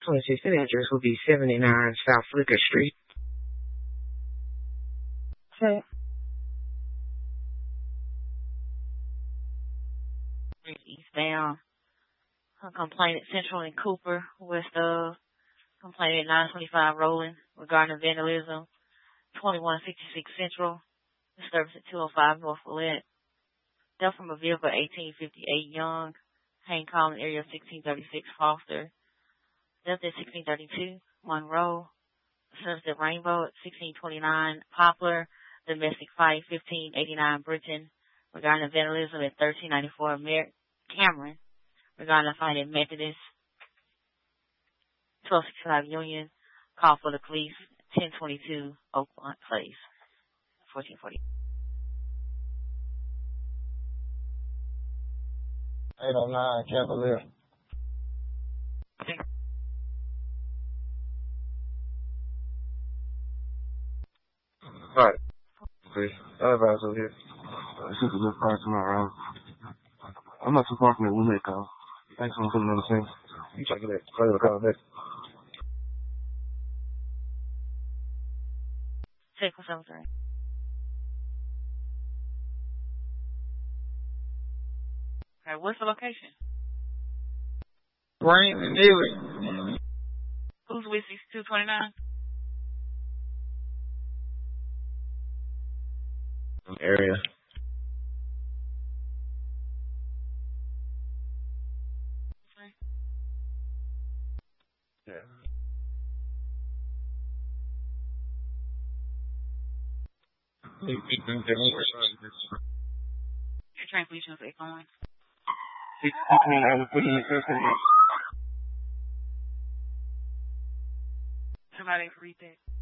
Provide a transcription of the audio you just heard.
26. The address will be 79 South Flicker Street. Okay. Eastbound. Complainant Central and Cooper, west of. Complainant 925 Rolling regarding vandalism. 2166 Central. Disturbance at 205 North Willette. Death from a vehicle 1858 Young. Hang call in area 1636 Foster. Death at 1632 Monroe. Service at Rainbow at 1629 Poplar. Domestic fight 1589 Britton. Regarding vandalism at 1394 Cameron. Regarding a fight at Methodist. 1265 Union. Call for the police. 1022 Oakland Place. 1440. 809 Cavalier. Okay. Alright. Okay. Everybody's over here. This is a good price tomorrow. I'm not too far from the Woodlake call. Thanks for putting on the scene. You check it out. Try to call next. Take what's over there. Okay, what's the location? Raymond, Dewey. Who's with 6229? Area. Okay. Yeah. Your train police is 801. Somebody read that.